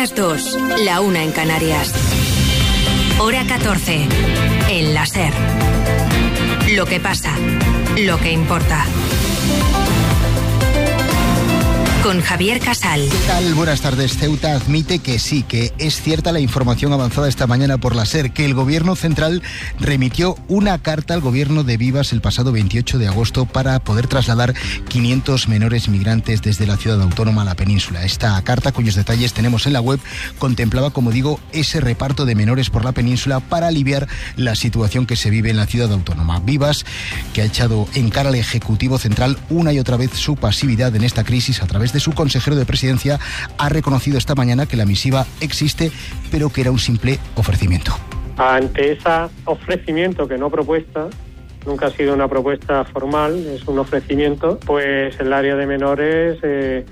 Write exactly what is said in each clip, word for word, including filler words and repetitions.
las dos, la una en Canarias. Hora catorce, en la SER. Lo que pasa, lo que importa. Con Javier Casal. ¿Qué tal? Buenas tardes. Ceuta admite que sí, que es cierta la información avanzada esta mañana por la SER, que el Gobierno Central remitió una carta al Gobierno de Vivas el pasado veintiocho de agosto para poder trasladar quinientos menores migrantes desde la ciudad autónoma a la península. Esta carta, cuyos detalles tenemos en la web, contemplaba, como digo, ese reparto de menores por la península para aliviar la situación que se vive en la ciudad autónoma. Vivas, que ha echado en cara al Ejecutivo Central una y otra vez su pasividad en esta crisis a través de su consejero de presidencia, ha reconocido esta mañana que la misiva existe, pero que era un simple ofrecimiento. Ante ese ofrecimiento, que no propuesta, nunca ha sido una propuesta formal, es un ofrecimiento, pues el área de menores eh,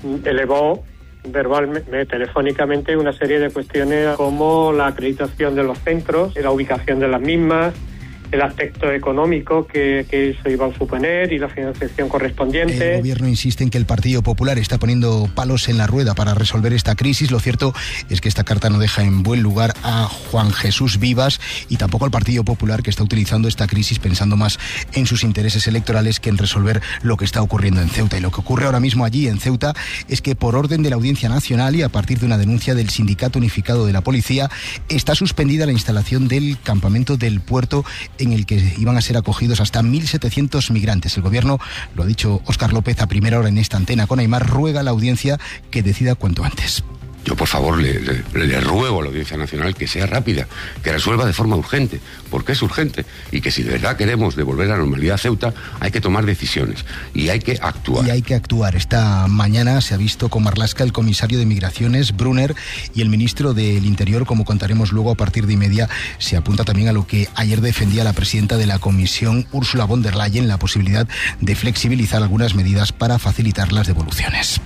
elevó verbalmente, telefónicamente, una serie de cuestiones como la acreditación de los centros, la ubicación de las mismas, el aspecto económico que, que eso iba a suponer y la financiación correspondiente. El Gobierno insiste en que el Partido Popular está poniendo palos en la rueda para resolver esta crisis. Lo cierto es que esta carta no deja en buen lugar a Juan Jesús Vivas y tampoco al Partido Popular, que está utilizando esta crisis pensando más en sus intereses electorales que en resolver lo que está ocurriendo en Ceuta. Y lo que ocurre ahora mismo allí en Ceuta es que, por orden de la Audiencia Nacional y a partir de una denuncia del Sindicato Unificado de la Policía, está suspendida la instalación del campamento del puerto en el que iban a ser acogidos hasta mil setecientos migrantes. El Gobierno, lo ha dicho Óscar López a primera hora en esta antena con Aimar, ruega a la audiencia que decida cuanto antes. Yo, por favor, le, le, le ruego a la Audiencia Nacional que sea rápida, que resuelva de forma urgente, porque es urgente, y que si de verdad queremos devolver la normalidad a Ceuta, hay que tomar decisiones y hay que actuar. Y hay que actuar. Esta mañana se ha visto con Marlaska el comisario de Migraciones, Brunner, y el ministro del Interior, como contaremos luego a partir de y media. Se apunta también a lo que ayer defendía la presidenta de la Comisión, Ursula von der Leyen, la posibilidad de flexibilizar algunas medidas para facilitar las devoluciones.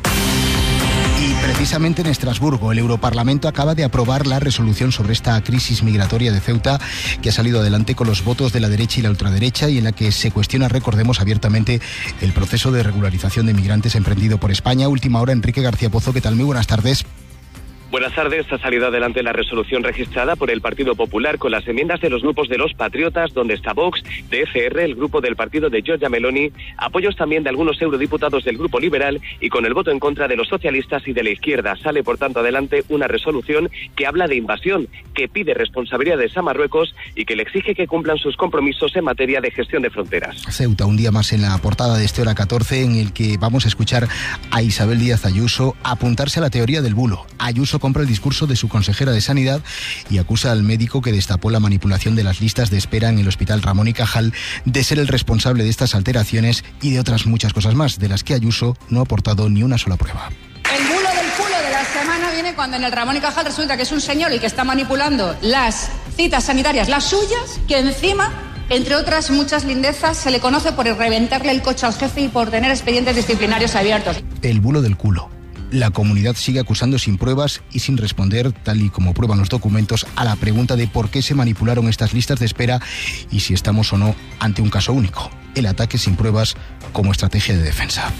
Y precisamente en Estrasburgo, el Europarlamento acaba de aprobar la resolución sobre esta crisis migratoria de Ceuta, que ha salido adelante con los votos de la derecha y la ultraderecha, y en la que se cuestiona, recordemos, abiertamente el proceso de regularización de migrantes emprendido por España. Última hora, Enrique García Pozo, ¿qué tal? Muy buenas tardes. Buenas tardes. Ha salido adelante la resolución registrada por el Partido Popular con las enmiendas de los grupos de los Patriotas, donde está Vox, de F R, el grupo del partido de Giorgia Meloni, apoyos también de algunos eurodiputados del Grupo Liberal y con el voto en contra de los socialistas y de la izquierda. Sale, por tanto, adelante una resolución que habla de invasión, que pide responsabilidades a Marruecos y que le exige que cumplan sus compromisos en materia de gestión de fronteras. Ceuta, un día más en la portada de este Hora catorce, en el que vamos a escuchar a Isabel Díaz Ayuso apuntarse a la teoría del bulo. Ayuso compra el discurso de su consejera de Sanidad y acusa al médico que destapó la manipulación de las listas de espera en el Hospital Ramón y Cajal de ser el responsable de estas alteraciones y de otras muchas cosas más, de las que Ayuso no ha aportado ni una sola prueba. El bulo del culo de la semana viene cuando en el Ramón y Cajal resulta que es un señor el que está manipulando las citas sanitarias, las suyas, que encima, entre otras muchas lindezas, se le conoce por reventarle el coche al jefe y por tener expedientes disciplinarios abiertos. El bulo del culo. La comunidad sigue acusando sin pruebas y sin responder, tal y como prueban los documentos, a la pregunta de por qué se manipularon estas listas de espera y si estamos o no ante un caso único. El ataque sin pruebas como estrategia de defensa.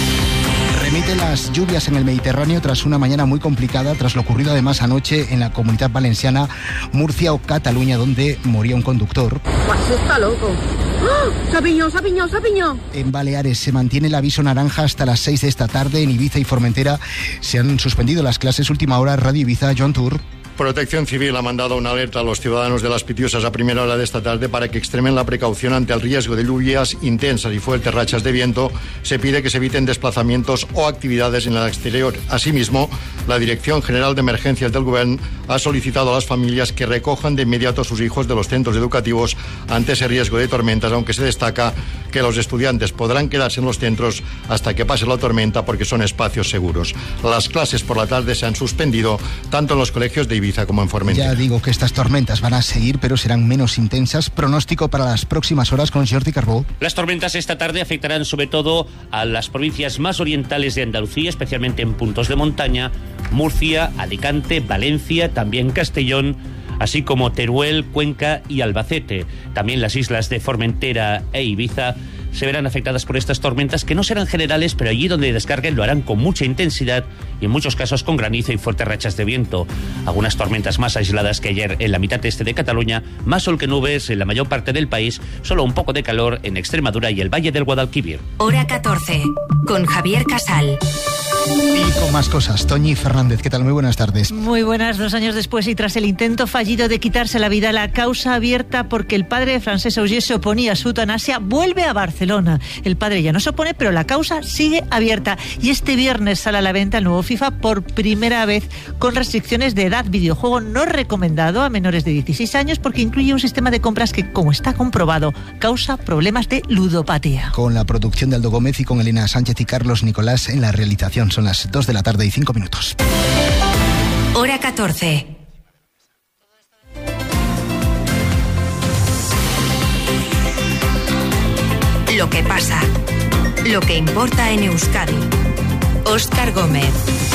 Remiten las lluvias en el Mediterráneo tras una mañana muy complicada, tras lo ocurrido además anoche en la Comunidad Valenciana, Murcia o Cataluña, donde moría un conductor. Pues está loco. ¡Oh! ¡Se ha piñado, se ha piñado, se ha piñado! En Baleares se mantiene el aviso naranja hasta las seis de esta tarde. En Ibiza y Formentera se han suspendido las clases. Última hora, Radio Ibiza, John Tour. Protección Civil ha mandado una alerta a los ciudadanos de Las Pitiusas a primera hora de esta tarde para que extremen la precaución ante el riesgo de lluvias intensas y fuertes rachas de viento. Se pide que se eviten desplazamientos o actividades en el exterior. Asimismo, la Dirección General de Emergencias del Gobierno ha solicitado a las familias que recojan de inmediato a sus hijos de los centros educativos ante ese riesgo de tormentas, aunque se destaca que los estudiantes podrán quedarse en los centros hasta que pase la tormenta porque son espacios seguros. Las clases por la tarde se han suspendido tanto en los colegios de Ibiza como en Formentera. Ya digo que estas tormentas van a seguir, pero serán menos intensas. Pronóstico para las próximas horas con Jordi Carbó. Las tormentas esta tarde afectarán sobre todo a las provincias más orientales de Andalucía, especialmente en puntos de montaña, Murcia, Alicante, Valencia, también Castellón, así como Teruel, Cuenca y Albacete. También las islas de Formentera e Ibiza se verán afectadas por estas tormentas, que no serán generales, pero allí donde descarguen lo harán con mucha intensidad y en muchos casos con granizo y fuertes rachas de viento. Algunas tormentas más aisladas que ayer en la mitad este de Cataluña, más sol que nubes en la mayor parte del país, solo un poco de calor en Extremadura y el Valle del Guadalquivir. Hora catorce, con Javier Casal. Y con más cosas, Toñi Fernández, ¿qué tal? Muy buenas tardes. Muy buenas, dos años después y tras el intento fallido de quitarse la vida, la causa abierta porque el padre de Francesc Auger se oponía a su eutanasia vuelve a Barcelona. El padre ya no se opone, pero la causa sigue abierta. Y este viernes sale a la venta el nuevo FIFA por primera vez con restricciones de edad. Videojuego no recomendado a menores de dieciséis años porque incluye un sistema de compras que, como está comprobado, causa problemas de ludopatía. Con la producción de Aldo Gómez y con Elena Sánchez y Carlos Nicolás en la realización. Son las dos de la tarde y cinco minutos. Hora catorce. Lo que pasa. Lo que importa en Euskadi. Óscar Gómez.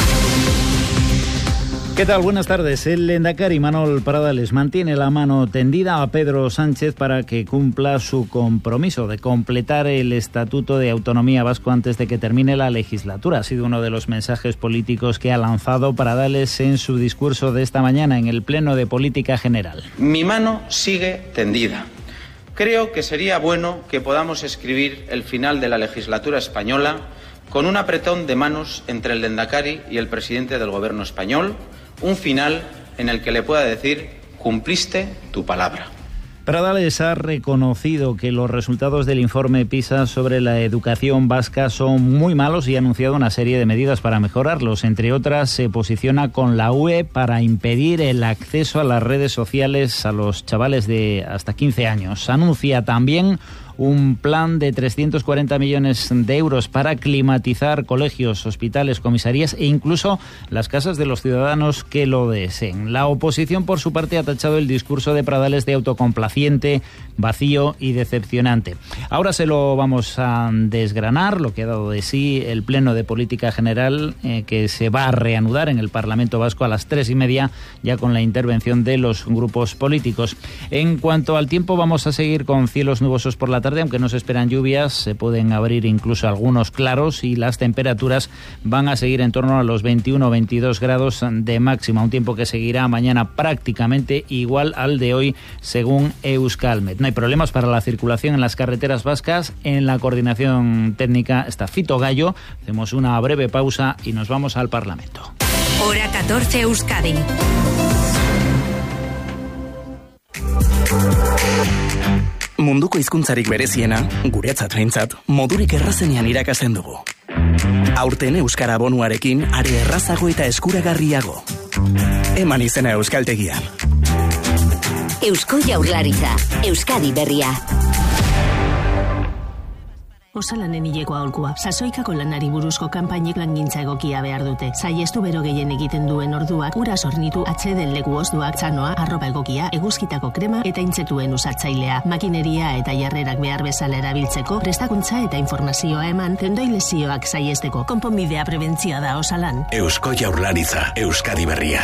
¿Qué tal? Buenas tardes. El lehendakari Imanol Pradales mantiene la mano tendida a Pedro Sánchez para que cumpla su compromiso de completar el Estatuto de Autonomía Vasco antes de que termine la legislatura. Ha sido uno de los mensajes políticos que ha lanzado Pradales en su discurso de esta mañana en el Pleno de Política General. Mi mano sigue tendida. Creo que sería bueno que podamos escribir el final de la legislatura española con un apretón de manos entre el lehendakari y el presidente del gobierno español, un final en el que le pueda decir: cumpliste tu palabra. Pradales ha reconocido que los resultados del informe PISA sobre la educación vasca son muy malos y ha anunciado una serie de medidas para mejorarlos. Entre otras, se posiciona con la U E para impedir el acceso a las redes sociales a los chavales de hasta quince años. Anuncia también un plan de trescientos cuarenta millones de euros para climatizar colegios, hospitales, comisarías e incluso las casas de los ciudadanos que lo deseen. La oposición, por su parte, ha tachado el discurso de Pradales de autocomplaciente, vacío y decepcionante. Ahora se lo vamos a desgranar, lo que ha dado de sí el Pleno de Política General, eh, que se va a reanudar en el Parlamento Vasco a las tres y media, ya con la intervención de los grupos políticos. En cuanto al tiempo, vamos a seguir con cielos nubosos por la tarde, aunque no se esperan lluvias, se pueden abrir incluso algunos claros y las temperaturas van a seguir en torno a los veintiuno o veintidós grados de máxima, un tiempo que seguirá mañana prácticamente igual al de hoy según Euskalmet. No hay problemas para la circulación en las carreteras vascas. En la coordinación técnica está Fito Gallo. Hacemos una breve pausa y nos vamos al Parlamento. Hora catorce Euskadi. Munduko hizkuntzarik bereziena, guretzat behintzat, modurik errazenean irakasten dugu. Aurten euskara bonuarekin are errazago eta eskuragarriago. Eman izena euskaltegian. Eusko Jaurlaritza, Euskadi berria. Osalanen hileko aholkua. Sasoikako lanari buruzko kanpainek langintza egokia behar dute. Saiestu bero gehien egiten duen orduak, ura sornitu, atxeden leku ozduak, txanoa, arropa egokia, eguzkitako krema eta intsektuen usatzailea. Makineria eta jarrerak behar bezala erabiltzeko, prestakuntza eta informazioa eman, tendoi lesioak saiesteko. Konponbidea prebentzioa da Osalan. Eusko Jaurlaritza, Euskadi berria.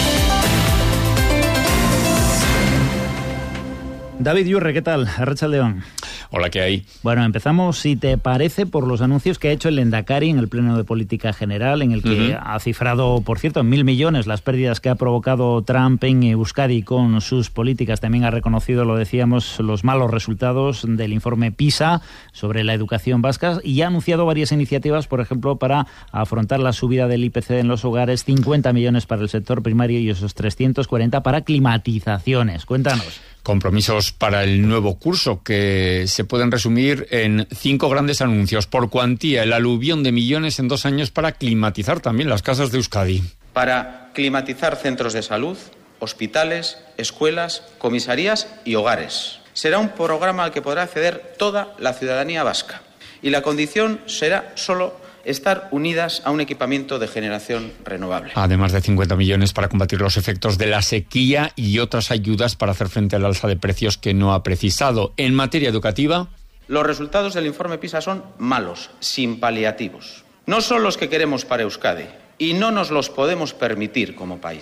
David Yurre, ¿qué tal? Arratsaldeon. Hola, ¿qué hay? Bueno, empezamos, si te parece, por los anuncios que ha hecho el lehendakari en el Pleno de Política General, en el que uh-huh. ha cifrado, por cierto, en mil millones las pérdidas que ha provocado Trump en Euskadi con sus políticas. También ha reconocido, lo decíamos, los malos resultados del informe PISA sobre la educación vasca y ha anunciado varias iniciativas, por ejemplo, para afrontar la subida del I P C en los hogares, cincuenta millones para el sector primario y esos trescientos cuarenta para climatizaciones. Cuéntanos. Compromisos para el nuevo curso que se pueden resumir en cinco grandes anuncios. Por cuantía, el aluvión de millones en dos años para climatizar también las casas de Euskadi. Para climatizar centros de salud, hospitales, escuelas, comisarías y hogares. Será un programa al que podrá acceder toda la ciudadanía vasca. Y la condición será solo estar unidas a un equipamiento de generación renovable. Además de cincuenta millones para combatir los efectos de la sequía y otras ayudas para hacer frente al alza de precios que no ha precisado. En materia educativa, los resultados del informe PISA son malos, sin paliativos. No son los que queremos para Euskadi y no nos los podemos permitir como país.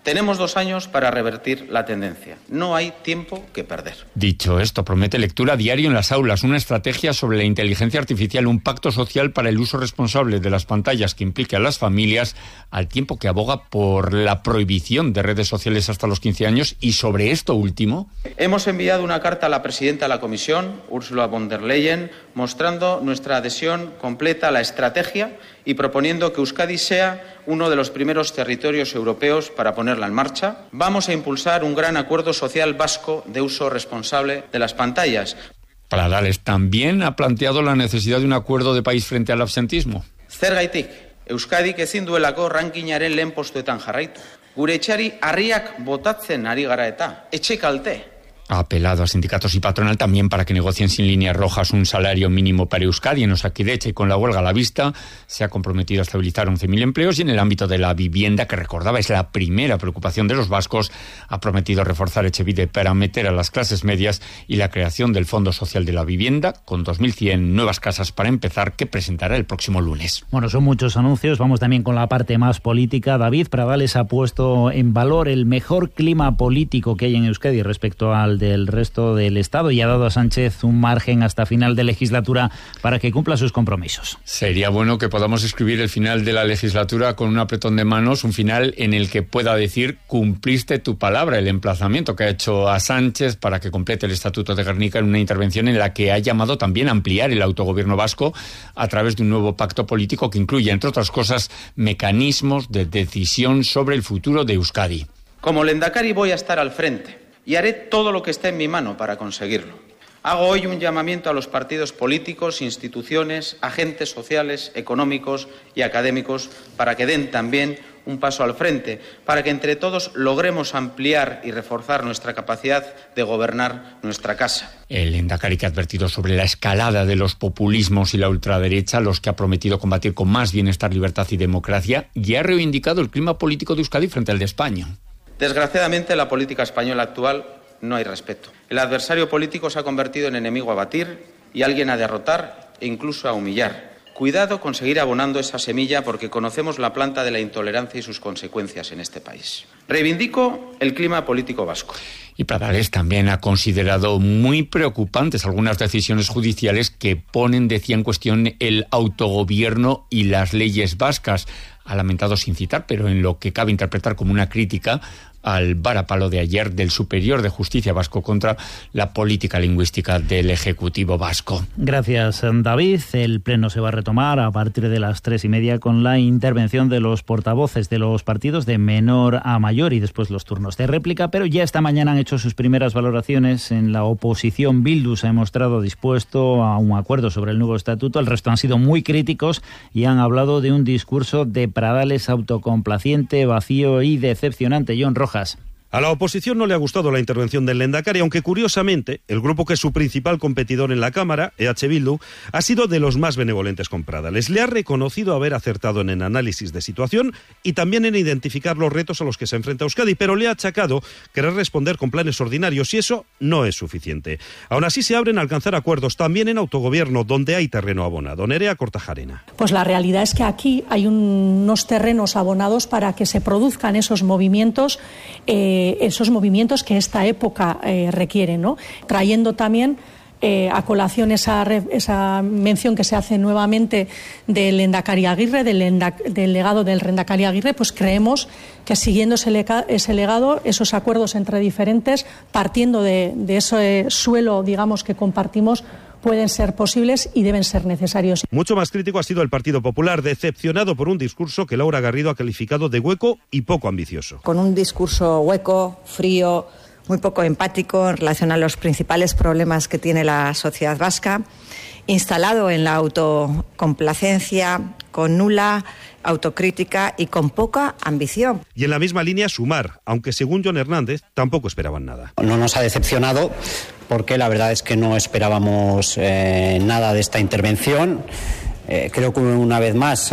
Tenemos dos años para revertir la tendencia. No hay tiempo que perder. Dicho esto, promete lectura diario en las aulas, una estrategia sobre la inteligencia artificial, un pacto social para el uso responsable de las pantallas que implique a las familias, al tiempo que aboga por la prohibición de redes sociales hasta los quince años. Y sobre esto último, hemos enviado una carta a la presidenta de la Comisión, Ursula von der Leyen, mostrando nuestra adhesión completa a la estrategia y proponiendo que Euskadi sea uno de los primeros territorios europeos para ponerla en marcha. Vamos a impulsar un gran acuerdo social vasco de uso responsable de las pantallas. Pradales también ha planteado la necesidad de un acuerdo de país frente al absentismo. Zergaitik, Euskadik ezin duelako rankingaren lehen postuetan jarraitu. Gure etxari harriak botatzen ari gara eta, etxe kalte. Ha apelado a sindicatos y patronal también para que negocien sin líneas rojas un salario mínimo para Euskadi. En Osakidecha y con la huelga a la vista se ha comprometido a estabilizar once mil empleos, y en el ámbito de la vivienda, que recordaba es la primera preocupación de los vascos, ha prometido reforzar Etxebide para meter a las clases medias y la creación del Fondo Social de la Vivienda, con dos mil cien nuevas casas para empezar, que presentará el próximo lunes. Bueno, son muchos anuncios. Vamos también con la parte más política. David Pradales ha puesto en valor el mejor clima político que hay en Euskadi respecto al del resto del Estado, y ha dado a Sánchez un margen hasta final de legislatura para que cumpla sus compromisos. Sería bueno que podamos escribir el final de la legislatura con un apretón de manos, un final en el que pueda decir cumpliste tu palabra, el emplazamiento que ha hecho a Sánchez para que complete el Estatuto de Gernika, en una intervención en la que ha llamado también a ampliar el autogobierno vasco a través de un nuevo pacto político que incluye, entre otras cosas, mecanismos de decisión sobre el futuro de Euskadi. Como lehendakari voy a estar al frente y haré todo lo que esté en mi mano para conseguirlo. Hago hoy un llamamiento a los partidos políticos, instituciones, agentes sociales, económicos y académicos para que den también un paso al frente, para que entre todos logremos ampliar y reforzar nuestra capacidad de gobernar nuestra casa. El lehendakari, que ha advertido sobre la escalada de los populismos y la ultraderecha, los que ha prometido combatir con más bienestar, libertad y democracia, y ha reivindicado el clima político de Euskadi frente al de España. Desgraciadamente, en la política española actual no hay respeto. El adversario político se ha convertido en enemigo a batir y alguien a derrotar e incluso a humillar. Cuidado con seguir abonando esa semilla, porque conocemos la planta de la intolerancia y sus consecuencias en este país. Reivindico el clima político vasco. Y Pradales también ha considerado muy preocupantes algunas decisiones judiciales que ponen, decía, en cuestión el autogobierno y las leyes vascas. Ha lamentado, sin citar, pero en lo que cabe interpretar como una crítica al varapalo de ayer del Superior de Justicia vasco contra la política lingüística del Ejecutivo vasco. Gracias, David. El pleno se va a retomar a partir de las tres y media con la intervención de los portavoces de los partidos de menor a mayor y después los turnos de réplica, pero ya esta mañana han hecho sus primeras valoraciones. En la oposición, Bildu se ha mostrado dispuesto a un acuerdo sobre el nuevo estatuto. El resto han sido muy críticos y han hablado de un discurso de Pradales autocomplaciente, vacío y decepcionante. John Rojas. A la oposición no le ha gustado la intervención del lehendakari, aunque curiosamente el grupo que es su principal competidor en la Cámara, E H Bildu, ha sido de los más benevolentes con Pradales. Le ha reconocido haber acertado en el análisis de situación y también en identificar los retos a los que se enfrenta Euskadi, pero le ha achacado querer responder con planes ordinarios, y eso no es suficiente. Aún así se abren a alcanzar acuerdos también en autogobierno, donde hay terreno abonado. Nerea Kortajarena. Pues la realidad es que aquí hay unos terrenos abonados para que se produzcan esos movimientos eh, esos movimientos que esta época eh, requiere, ¿no? Trayendo también eh, a colación esa, esa mención que se hace nuevamente del Lehendakari Aguirre, del, del legado del Lehendakari Aguirre, pues creemos que siguiendo ese, lega, ese legado, esos acuerdos entre diferentes, partiendo de, de ese suelo, digamos, que compartimos, pueden ser posibles y deben ser necesarios. Mucho más crítico ha sido el Partido Popular, decepcionado por un discurso que Laura Garrido ha calificado de hueco y poco ambicioso. Con un discurso hueco, frío, muy poco empático en relación a los principales problemas que tiene la sociedad vasca, instalado en la autocomplacencia, con nula autocrítica y con poca ambición. Y en la misma línea Sumar, aunque según Jon Hernández tampoco esperaban nada. No nos ha decepcionado porque la verdad es que no esperábamos eh, nada de esta intervención. Eh, creo que una vez más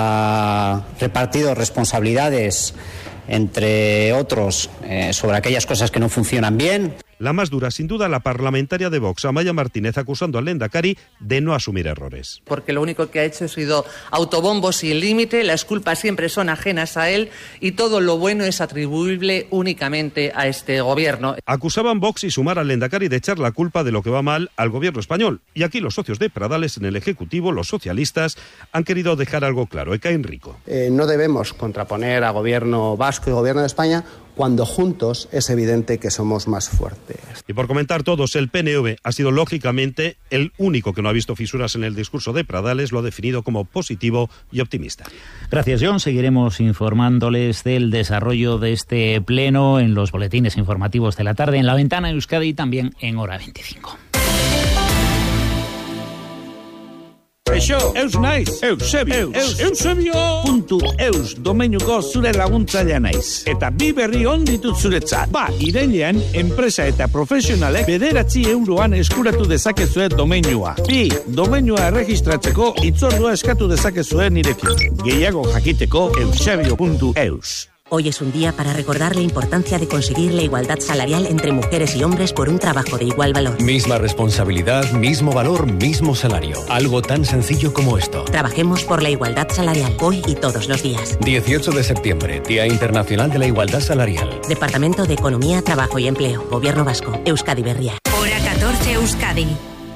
ha repartido responsabilidades, entre otros, eh, sobre aquellas cosas que no funcionan bien. La más dura, sin duda, la parlamentaria de Vox, Amaia Martínez, acusando al Lehendakari de no asumir errores. Porque lo único que ha hecho ha sido autobombo sin límite, las culpas siempre son ajenas a él y todo lo bueno es atribuible únicamente a este gobierno. Acusaban Vox y Sumar al Lehendakari de echar la culpa de lo que va mal al gobierno español. Y aquí los socios de Pradales en el Ejecutivo, los socialistas, han querido dejar algo claro. Eka Enrico. Eh, no debemos contraponer a gobierno vasco y gobierno de España cuando juntos es evidente que somos más fuertes. Y por comentar todos, el P N V ha sido lógicamente el único que no ha visto fisuras en el discurso de Pradales, lo ha definido como positivo y optimista. Gracias, John. Seguiremos informándoles del desarrollo de este pleno en los boletines informativos de la tarde, en La Ventana, en Euskadi y también en Hora veinticinco. Eixo, eus naiz, Eusebio, eus, Eusebio puntu eus domeinuko zure laguntzailea naiz. Eta bi berri on ditut zuretzat. Ba, irailean, enpresa eta profesionalek bederatzi euroan eskuratu dezakezue domeinua. Bi, domeinua erregistratzeko itzordua eskatu dezakezue nirekin. Gehiago jakiteko eusebio puntu eus. Hoy es un día para recordar la importancia de conseguir la igualdad salarial entre mujeres y hombres por un trabajo de igual valor. Misma responsabilidad, mismo valor, mismo salario. Algo tan sencillo como esto. Trabajemos por la igualdad salarial, hoy y todos los días. dieciocho de septiembre, Día Internacional de la Igualdad Salarial. Departamento de Economía, Trabajo y Empleo, Gobierno Vasco, Euskadi Berria. Hora catorce, Euskadi.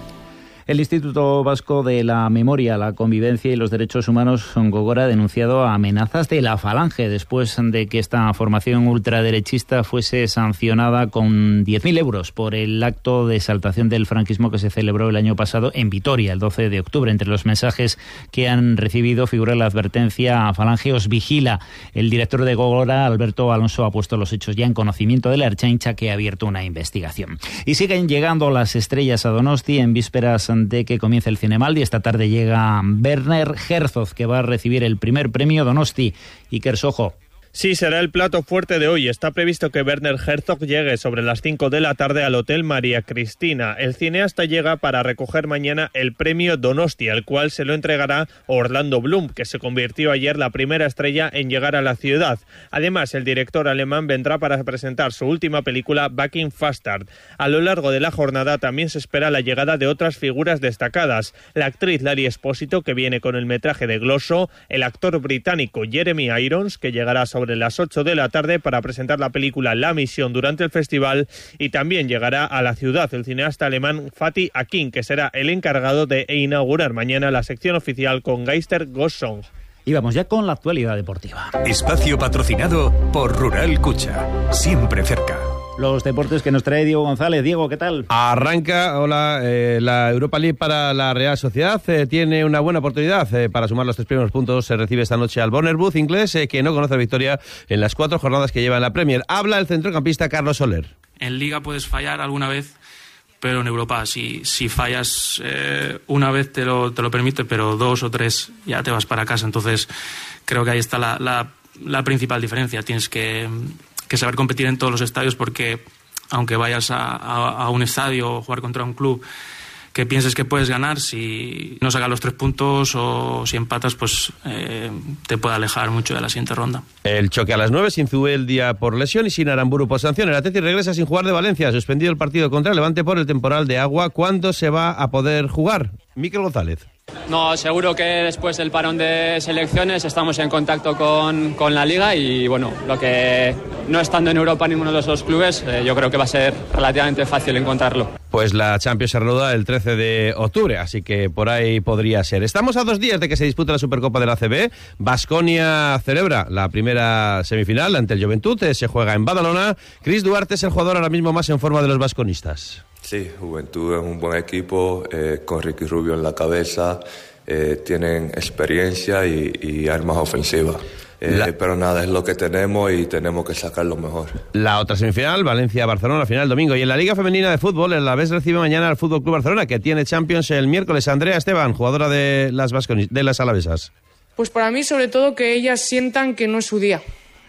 El Instituto Vasco de la Memoria, la Convivencia y los Derechos Humanos, Gogora, ha denunciado amenazas de la Falange después de que esta formación ultraderechista fuese sancionada con diez mil euros por el acto de exaltación del franquismo que se celebró el año pasado en Vitoria, el doce de octubre. Entre los mensajes que han recibido figura la advertencia a Falange os vigila. El director de Gogora, Alberto Alonso, ha puesto los hechos ya en conocimiento de la Ertzaintza, que ha abierto una investigación. Y siguen llegando las estrellas a Donosti en vísperas de que comience el Cinemaldi. Esta tarde llega Werner Herzog, que va a recibir el primer premio Donosti. Iker Sojo. Sí, será el plato fuerte de hoy. Está previsto que Werner Herzog llegue sobre las cinco de la tarde al Hotel María Cristina. El cineasta llega para recoger mañana el premio Donosti, al cual se lo entregará Orlando Bloom, que se convirtió ayer la primera estrella en llegar a la ciudad. Además, el director alemán vendrá para presentar su última película, Backing Fastard. A lo largo de la jornada también se espera la llegada de otras figuras destacadas. La actriz Lari Espósito, que viene con el metraje de Glosso, el actor británico Jeremy Irons, que llegará sobre sobre las ocho de la tarde para presentar la película La Misión durante el festival, y también llegará a la ciudad el cineasta alemán Fatih Akin, que será el encargado de inaugurar mañana la sección oficial con Geister Ghost Song. Y vamos ya con la actualidad deportiva. Espacio patrocinado por Rural Cucha, siempre cerca. Los deportes que nos trae Diego González. Diego, ¿qué tal? Arranca, hola, eh, la Europa League para la Real Sociedad. Eh, tiene una buena oportunidad eh, para sumar los tres primeros puntos. Se recibe esta noche al Bournemouth inglés, eh, que no conoce la victoria en las cuatro jornadas que lleva en la Premier. Habla el centrocampista Carlos Soler. En Liga puedes fallar alguna vez, pero en Europa, si, si fallas eh, una vez te lo, te lo permite, pero dos o tres ya te vas para casa. Entonces creo que ahí está la, la, la principal diferencia. Tienes que... que saber competir en todos los estadios, porque aunque vayas a, a, a un estadio o jugar contra un club que pienses que puedes ganar, si no sacas los tres puntos o si empatas, pues eh, te puede alejar mucho de la siguiente ronda. El choque a las nueve, sin Zubeldia por lesión y sin Aramburu por sanción. El Atleti regresa sin jugar de Valencia, suspendido el partido contra el Levante por el temporal de agua. ¿Cuándo se va a poder jugar? Mikel González. No, seguro que después del parón de selecciones estamos en contacto con, con la Liga y bueno, lo que no estando en Europa ninguno de los dos clubes, eh, yo creo que va a ser relativamente fácil encontrarlo. Pues la Champions se reanuda el trece de octubre, así que por ahí podría ser. Estamos a dos días de que se dispute la Supercopa de la A C B. Baskonia celebra la primera semifinal ante el Juventud, se juega en Badalona. Chris Duarte es el jugador ahora mismo más en forma de los basconistas. Sí, Juventud es un buen equipo, eh, con Ricky Rubio en la cabeza, eh, tienen experiencia y, y armas ofensivas. Eh, la... Pero nada, es lo que tenemos y tenemos que sacarlo mejor. La otra semifinal, Valencia-Barcelona, final domingo. Y en la Liga Femenina de Fútbol, el Alavés recibe mañana al Fútbol Club Barcelona, que tiene Champions el miércoles. Andrea Esteban, jugadora de las, Vasconis, de las alavesas. Pues para mí, sobre todo, que ellas sientan que no es su día.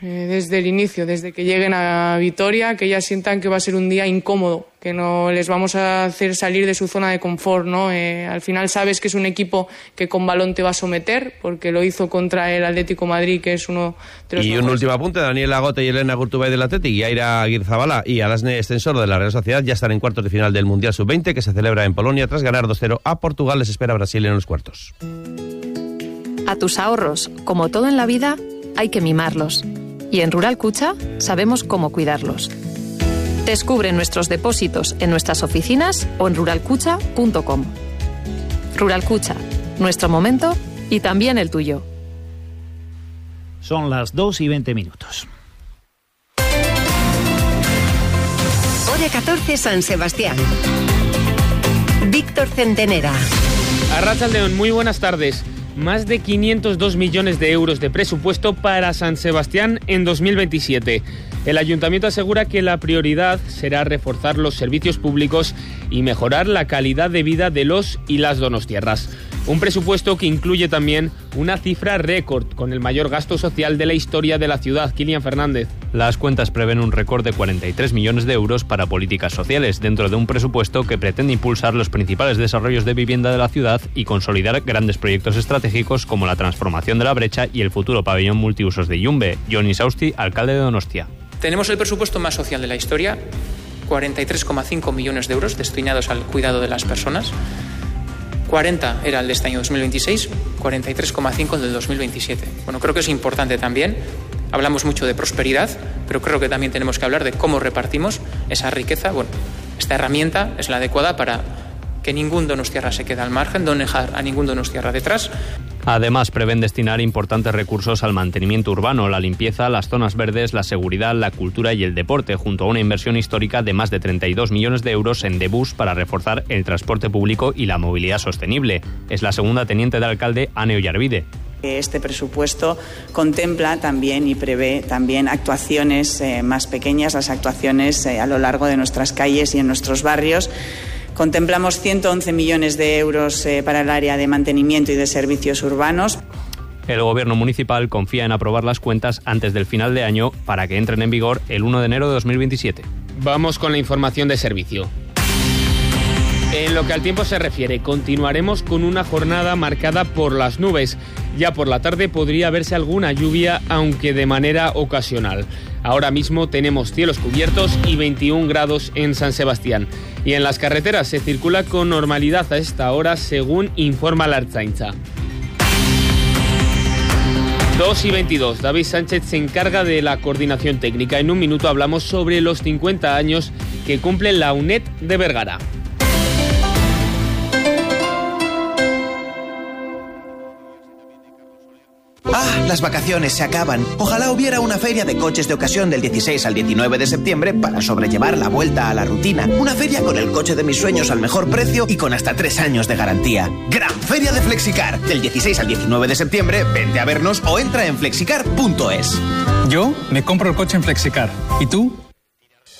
eh, desde el inicio, desde que lleguen a Vitoria, que ellas sientan que va a ser un día incómodo, que no les vamos a hacer salir de su zona de confort, ¿no? Eh, al final sabes que es un equipo que con balón te va a someter, porque lo hizo contra el Atlético Madrid, que es uno de los Y mejores. un último apunte, Daniel Agote y Elena Gurtubay del Athletic, y Aira Aguirzabala y Alasne Extensor de la Real Sociedad ya están en cuartos de final del Mundial sub veinte, que se celebra en Polonia tras ganar dos cero a Portugal. Les espera Brasil en los cuartos. A tus ahorros, como todo en la vida, hay que mimarlos. Y en Rural Cucha sabemos cómo cuidarlos. Descubre nuestros depósitos en nuestras oficinas o en rural cucha punto com. Rural Cucha, nuestro momento y también el tuyo. Son las dos y veinte minutos. Hora catorce, San Sebastián. Víctor Centenera. Arratsaldeon, muy buenas tardes. Más de quinientos dos millones de euros de presupuesto para San Sebastián en dos mil veintisiete. El Ayuntamiento asegura que la prioridad será reforzar los servicios públicos y mejorar la calidad de vida de los y las donostiarras. Un presupuesto que incluye también una cifra récord, con el mayor gasto social de la historia de la ciudad. Kilian Fernández. Las cuentas prevén un récord de cuarenta y tres millones de euros para políticas sociales, dentro de un presupuesto que pretende impulsar los principales desarrollos de vivienda de la ciudad y consolidar grandes proyectos estratégicos como la transformación de la Brecha y el futuro pabellón multiusos de Yumbe. Johnny Sausti, alcalde de Donostia. Tenemos el presupuesto más social de la historia, cuarenta y tres coma cinco millones de euros destinados al cuidado de las personas. cuarenta era el de este año dos mil veintiséis, cuarenta y tres coma cinco el del dos mil veintisiete. Bueno, creo que es importante también. Hablamos mucho de prosperidad, pero creo que también tenemos que hablar de cómo repartimos esa riqueza. Bueno, esta herramienta es la adecuada para que ningún donostiarra se quede al margen, no dejar a ningún donostiarra detrás. Además, prevén destinar importantes recursos al mantenimiento urbano, la limpieza, las zonas verdes, la seguridad, la cultura y el deporte, junto a una inversión histórica de más de treinta y dos millones de euros en D-Bus para reforzar el transporte público y la movilidad sostenible. Es la segunda teniente de alcalde, Ane Ollarvide. Este presupuesto contempla también y prevé también actuaciones eh, más pequeñas, las actuaciones eh, a lo largo de nuestras calles y en nuestros barrios. Contemplamos ciento once millones de euros eh, para el área de mantenimiento y de servicios urbanos. El gobierno municipal confía en aprobar las cuentas antes del final de año para que entren en vigor el uno de enero de dos mil veintisiete. Vamos con la información de servicio. En lo que al tiempo se refiere, continuaremos con una jornada marcada por las nubes. Ya por la tarde podría verse alguna lluvia, aunque de manera ocasional. Ahora mismo tenemos cielos cubiertos y veintiún grados en San Sebastián. Y en las carreteras se circula con normalidad a esta hora, según informa la Ertzaintza. dos y veintidós. David Sánchez se encarga de la coordinación técnica. En un minuto hablamos sobre los cincuenta años que cumple la UNED de Vergara. ¡Ah! Las vacaciones se acaban. Ojalá hubiera una feria de coches de ocasión del dieciséis al diecinueve de septiembre para sobrellevar la vuelta a la rutina. Una feria con el coche de mis sueños al mejor precio y con hasta tres años de garantía. ¡Gran Feria de Flexicar! Del dieciséis al diecinueve de septiembre, vente a vernos o entra en flexicar punto es. Yo me compro el coche en Flexicar. ¿Y tú?